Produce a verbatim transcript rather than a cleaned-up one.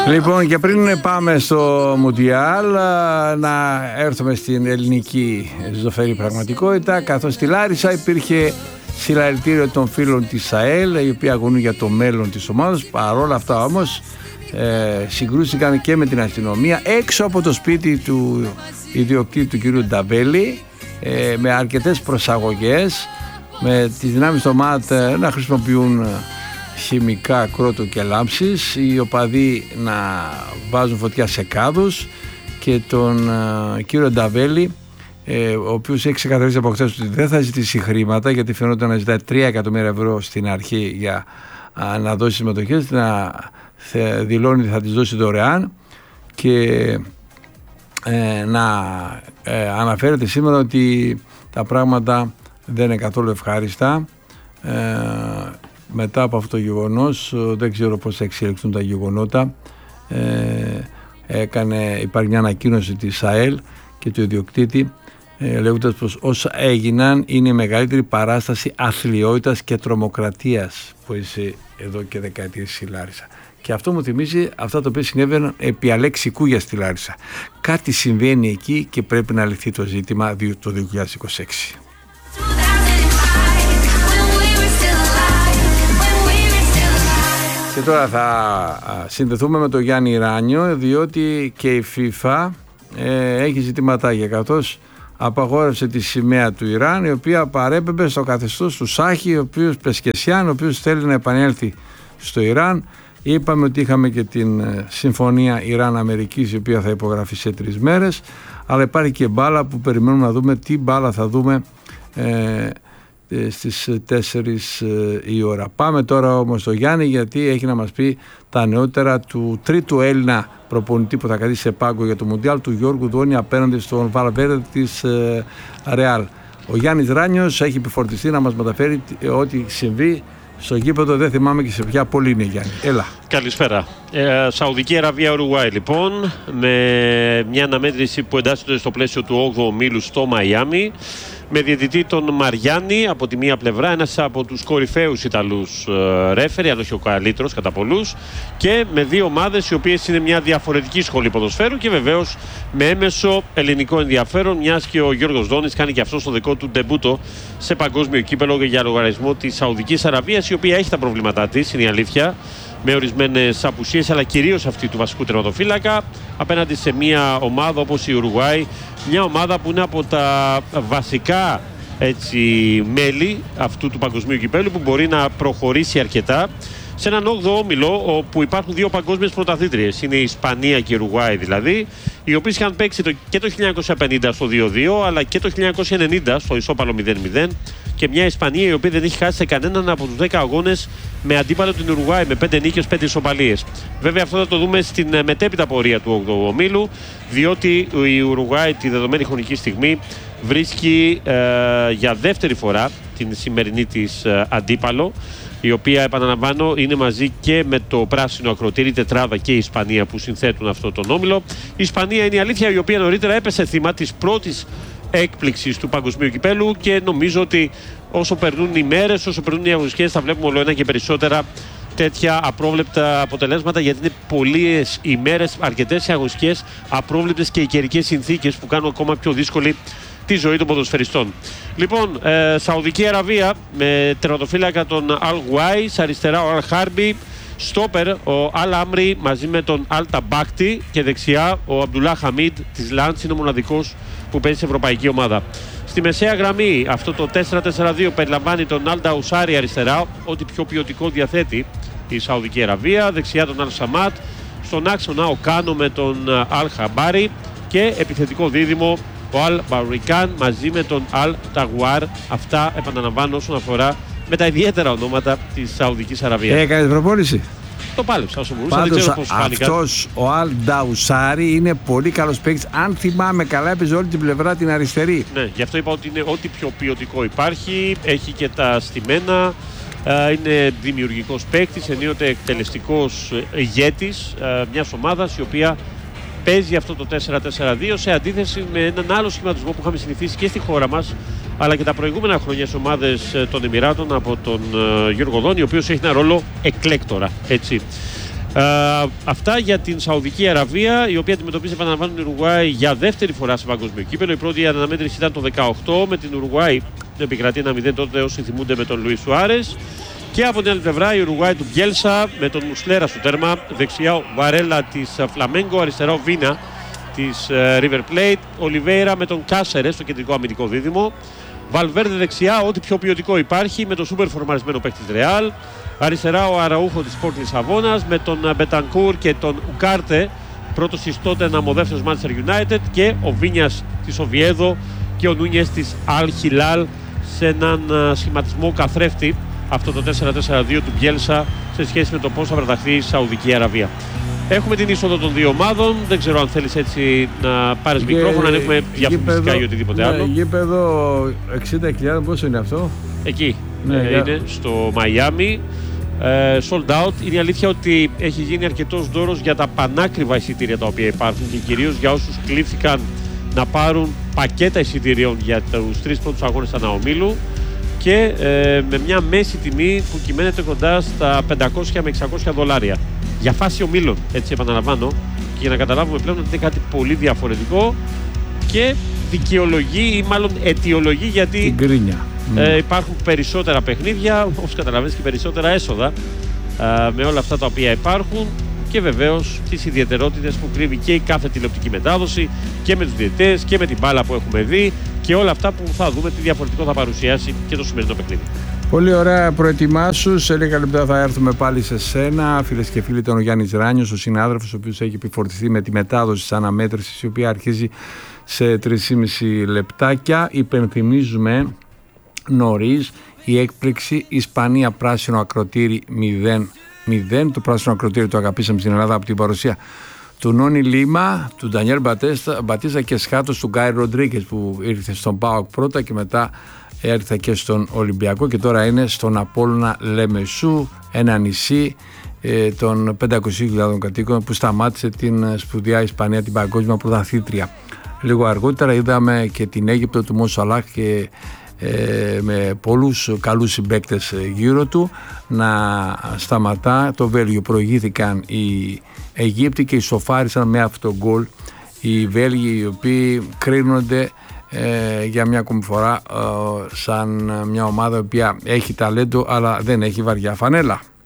Λοιπόν, και πριν πάμε στο Μουντιάλ, να έρθουμε στην ελληνική ζωφερή πραγματικότητα. Καθώς στη Λάρισα υπήρχε συλλαλητήριο των φίλων της ΑΕΛ, οι οποίοι αγωνούν για το μέλλον της ομάδας. Παρόλα αυτά όμως ε, συγκρούστηκαν και με την αστυνομία έξω από το σπίτι του ιδιοκτήτη του κ. Νταβέλη, ε, με αρκετές προσαγωγές, με τις δυνάμεις των ΜΑΤ να χρησιμοποιούν χημικά, κρότο και λάμψεις, οι οπαδοί να βάζουν φωτιά σε κάδους και τον uh, κύριο Νταβέλη, ε, ο οποίος έχει ξεκαθαρίσει από χθες ότι δεν θα ζητήσει χρήματα, γιατί φαινόταν να ζητάει τρία εκατομμύρια ευρώ στην αρχή για uh, να δώσει συμμετοχές, να θε, δηλώνει ότι θα τις δώσει δωρεάν και ε, να ε, αναφέρεται σήμερα ότι τα πράγματα δεν είναι καθόλου ευχάριστα. Ε, μετά από αυτό το γεγονός, δεν ξέρω πώς θα εξελιχθούν τα γεγονότα. Ε, έκανε, υπάρχει μια ανακοίνωση της ΑΕΛ και του ιδιοκτήτη, ε, λέγοντας πως όσα έγιναν είναι η μεγαλύτερη παράσταση αθλιότητας και τρομοκρατίας που είσαι εδώ και δεκαετίες στη Λάρισα. Και αυτό μου θυμίζει αυτά τα οποία συνέβαιναν επί Αλέξη Κούγια στη Λάρισα. Κάτι συμβαίνει εκεί και πρέπει να λυθεί το ζήτημα το δύο χιλιάδες είκοσι έξι. Και τώρα θα συνδεθούμε με τον Γιάννη Ράνιο, διότι και η FIFA ε, έχει ζητηματάκια, καθώς απαγόρευσε τη σημαία του Ιράν, η οποία παρέπεμπε στο καθεστώς του Σάχη, ο οποίος Πεσκεσιάν, ο οποίος θέλει να επανέλθει στο Ιράν. Είπαμε ότι είχαμε και την συμφωνία Ιράν-Αμερικής, η οποία θα υπογραφεί σε τρεις μέρες, αλλά υπάρχει και μπάλα που περιμένουμε να δούμε τι μπάλα θα δούμε ε, στις τέσσερις η ώρα. Πάμε τώρα όμως στο Γιάννη, γιατί έχει να μας πει τα νεότερα του τρίτου Έλληνα προπονητή που θα καθίσει σε πάγκο για το Μουντιάλ, του Γιώργου Δόνη, απέναντι στον Βαλβέρντε της Ρεάλ. Ο Γιάννης Ράνιος έχει επιφορτιστεί να μας μεταφέρει ό,τι συμβεί στο γήπεδο. Δεν θυμάμαι και σε ποια πόλη είναι, Γιάννη. Έλα. Καλησπέρα. Ε, Σαουδική Αραβία, Ουρουγουάη λοιπόν, με μια αναμέτρηση που εντάσσεται στο πλαίσιο του όγδοου ομίλου στο Μαϊάμι, με διαιτητή τον Μαριάννη από τη μία πλευρά, ένας από τους κορυφαίους Ιταλούς ε, ρέφερι, αν όχι ο καλύτερος κατά πολλούς, και με δύο ομάδες οι οποίες είναι μια διαφορετική σχολή ποδοσφαίρου και βεβαίως με έμεσο ελληνικό ενδιαφέρον, μιας και ο Γιώργος Δόνης κάνει και αυτό στο δικό του ντεμπούτο σε παγκόσμιο κύπελο για λογαριασμό της Σαουδικής Αραβίας, η οποία έχει τα προβλήματά της, είναι η αλήθεια, με ορισμένες απουσίες, αλλά κυρίως αυτή του βασικού τερματοφύλακα, απέναντι σε μια ομάδα όπως η Ουρουγουάη, μια ομάδα που είναι από τα βασικά έτσι, μέλη αυτού του παγκοσμίου κυπέλου, που μπορεί να προχωρήσει αρκετά σε έναν όγδοο όμιλο όπου υπάρχουν δύο παγκόσμιες πρωταθλήτριες. Είναι η Ισπανία και η Ουρουγουάη δηλαδή, οι οποίες είχαν παίξει το, και το χίλια εννιακόσια πενήντα στο δύο δύο, αλλά και το χίλια εννιακόσια ενενήντα στο ισόπαλο μηδέν μηδέν, και μια Ισπανία η οποία δεν έχει χάσει σε κανέναν από τους δέκα αγώνες με αντίπαλο την Ουρουγουάη, με πέντε νίκες, πέντε ισοπαλίες. Βέβαια αυτό θα το δούμε στην μετέπειτα πορεία του όγδοου ομίλου, διότι η Ουρουγουάη τη δεδομένη χρονική στιγμή βρίσκει ε, για δεύτερη φορά την σημερινή της ε, αντίπαλο, η οποία, επαναλαμβάνω, είναι μαζί και με το πράσινο ακροτήρι, τετράδα και η Ισπανία που συνθέτουν αυτό τον όμιλο. Η Ισπανία είναι η αλήθεια, η οποία νωρίτερα έπεσε θύμα της πρώτης έκπληξης του παγκοσμίου κυπέλου, και νομίζω ότι όσο περνούν οι μέρες, όσο περνούν οι αγωνιστικές, θα βλέπουμε όλο ένα και περισσότερα τέτοια απρόβλεπτα αποτελέσματα, γιατί είναι πολλές οι μέρες, αρκετές οι αγωνιστικές, απρόβλεπτες και οι καιρικές συνθήκες που κάνουν ακόμα πιο δύσκολη τη ζωή των ποδοσφαιριστών. Λοιπόν, ε, Σαουδική Αραβία με τερματοφύλακα τον Αλ Γουάις, αριστερά ο Αλ Χάρμπι, στόπερ ο Αλ Άμρι μαζί με τον Αλ Ταμπάκτη, και δεξιά ο Αμπτουλά Χαμίντ της Λάντς, είναι ο μοναδικός που παίζει σε ευρωπαϊκή ομάδα. Στη μεσαία γραμμή αυτό το τέσσερα τέσσερα δύο περιλαμβάνει τον Αλ Νταουσάρι αριστερά, ό,τι πιο ποιοτικό διαθέτει η Σαουδική Αραβία, δεξιά τον Αλ Σαμάτ, στον άξονα ο Κάνο με τον Αλ Χαμπάρι, και επιθετικό δίδυμο ο Αλ Μπαρουικάν μαζί με τον Αλ Ταγουάρ. Αυτά, επαναλαμβάνω, όσον αφορά με τα ιδιαίτερα ονόματα της Σαουδικής Αραβίας. Έκανες προπόνηση? Το πάλεψα όσο μπορούσα. Πάντως, δεν ξέρω πώς αυτός ο Αλ Νταουσάρι είναι πολύ καλός παίκτης. Αν θυμάμαι καλά, έπαιζε όλη την πλευρά την αριστερή. Ναι, γι' αυτό είπα ότι είναι ό,τι πιο ποιοτικό υπάρχει. Έχει και τα στημένα. Είναι δημιουργικός παίκτης, ενίοτε εκτελεστικός ηγέτης μιας ομάδας η οποία παίζει αυτό το τέσσερα τέσσερα δύο, σε αντίθεση με έναν άλλο σχηματισμό που είχαμε συνηθίσει και στη χώρα μας, αλλά και τα προηγούμενα χρόνια στις ομάδες των Εμιράτων από τον Γιώργο Δόνη, ο οποίος έχει ένα ρόλο εκλέκτορα. Έτσι. Uh, αυτά για την Σαουδική Αραβία, η οποία αντιμετωπίζει, επαναλαμβάνω, την Ουρουγουάη για δεύτερη φορά σε παγκόσμιο κύπελλο. Η πρώτη αναμέτρηση ήταν το δεκαοκτώ με την Ουρουγουάη να επικρατεί ένα μηδέν, τότε όσοι θυμούνται, με τον Λουίς Σουάρες. Και από την άλλη πλευρά η Ουρουγουάη του Μπιέλσα με τον Μουσλέρα στο τέρμα. Δεξιά ο Βαρέλα της Φλαμέγκο, αριστερά ο Βίνα της uh, River Plate. Ολιβέιρα με τον Κάσερε στο κεντρικό αμυντικό δίδυμο. Βαλβέρδε δεξιά, ό,τι πιο ποιοτικό υπάρχει, με τον σούπερ φορμαρισμένο παίκτη της Ρεάλ. Αριστερά ο Αραούχο της Sport Λισαβόνας με τον Μπετανκούρ και τον Ουκάρτε, πρώτος της Τότεναμ, ο δεύτερος Manchester United, και ο Βίνιας της Οβιέδο και ο Νούνιες της Αλ Χιλάλ σε έναν σχηματισμό καθρέφτη, αυτό το τέσσερα τέσσερα δύο του Μπιέλσα, σε σχέση με το πώς θα βρεταχθεί η Σαουδική Αραβία. Έχουμε την είσοδο των δύο ομάδων. Δεν ξέρω αν θέλεις έτσι να πάρεις Γε, μικρόφωνο, αν έχουμε διαφημιστικά ή οτιδήποτε ναι, άλλο. Γήπεδο εξήντα χιλιάδες, πόσο είναι αυτό? Εκεί ναι, ε, για... είναι στο Μαϊάμι. Ε, sold out. Είναι η αλήθεια ότι έχει γίνει αρκετός δώρος για τα πανάκριβα εισιτήρια τα οποία υπάρχουν και κυρίως για όσους κλήθηκαν να πάρουν πακέτα εισιτηρίων για τους τρεις πρώτους αγώνες αναομίλου, και ε, με μια μέση τιμή που κυμαίνεται κοντά στα πεντακόσια με εξακόσια δολάρια για φάση ομίλων, έτσι επαναλαμβάνω, και για να καταλάβουμε πλέον ότι είναι κάτι πολύ διαφορετικό και δικαιολογεί ή μάλλον αιτιολογεί γιατί την κρίνια. Ε, υπάρχουν περισσότερα παιχνίδια, όπως καταλαβαίνεις, και περισσότερα έσοδα ε, με όλα αυτά τα οποία υπάρχουν, και βεβαίως τις ιδιαιτερότητες που κρύβει και η κάθε τηλεοπτική μετάδοση και με τους διαιτητές και με την μπάλα που έχουμε δει και όλα αυτά που θα δούμε τι διαφορετικό θα παρουσιάσει και το σημερινό παιχνίδι. Πολύ ωραία, προετοιμάσου. Σε λίγα λεπτά θα έρθουμε πάλι σε σένα. Φίλες και φίλοι, ήταν ο Γιάννης Ράνιος, ο συνάδελφος, ο οποίος έχει επιφορτηθεί με τη μετάδοση της αναμέτρησης, η οποία αρχίζει σε τρία και μισό λεπτάκια. Υπενθυμίζουμε νωρίς η έκπληξη Ισπανία πράσινο ακροτήρι μηδέν μηδέν. Το πράσινο ακροτήρι το αγαπήσαμε στην Ελλάδα από την παρουσία του Νόνι Λίμα, του Ντανιέλ Μπατίστα και σχάτως του Γκάι Ροντρίγκες, που ήρθε στον ΠΑΟΚ πρώτα και μετά έρθε και στον Ολυμπιακό και τώρα είναι στον Απόλλωνα Λεμεσού, ένα νησί ε, των πεντακοσίων χιλιάδων κατοίκων, που σταμάτησε την σπουδαία Ισπανία, την παγκόσμια πρωταθλήτρια. Λίγο αργότερα είδαμε και την Αίγυπτο του Μο Σαλάχ και ε, με πολλούς καλούς συμπαίκτες γύρω του να σταματά. Το Βέλγιο προηγήθηκαν οι Αιγύπτιοι και ισοφάρισαν με αυτό γκολ οι Βέλγοι, οι οποίοι κρίνονται ε, για μια ακόμη φορά ε, σαν μια ομάδα η οποία έχει ταλέντο αλλά δεν έχει βαριά φανέλα.